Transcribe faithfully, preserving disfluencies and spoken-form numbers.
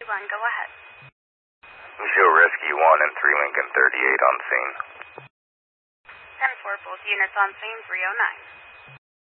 one, go ahead. We show Rescue one and three Lincoln thirty-eight on scene. ten four, both units on scene, three oh nine.